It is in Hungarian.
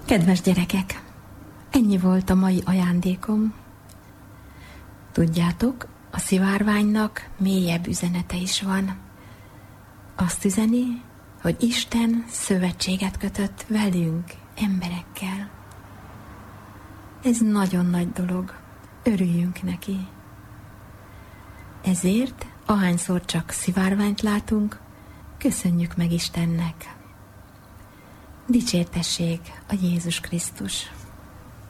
Kedves gyerekek, ennyi volt a mai ajándékom. Tudjátok, a szivárványnak mélyebb üzenete is van. Azt üzeni, hogy Isten szövetséget kötött velünk, emberekkel. Ez nagyon nagy dolog, örüljünk neki. Ezért, ahányszor csak szivárványt látunk, köszönjük meg Istennek. Dicsértessék a Jézus Krisztus!